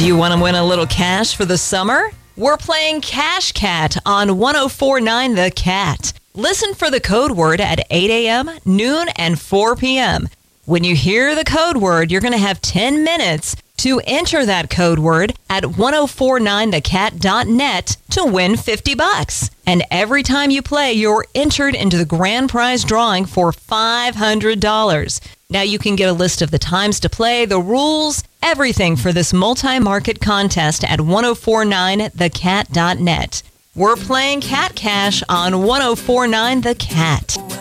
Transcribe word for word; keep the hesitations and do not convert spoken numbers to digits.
Do you want to win a little cash for the summer? We're playing Cash Cat on one oh four point nine The Cat. Listen for the code word at eight a.m., noon, and four p.m. When you hear the code word, you're going to have ten minutes to enter that code word at ten forty-nine the cat dot net to win fifty bucks. And every time you play, you're entered into the grand prize drawing for five hundred dollars. Now you can get a list of the times to play, the rules, everything for this multi-market contest at ten forty-nine the cat dot net. We're playing Cat Cash on ten forty-nine The Cat.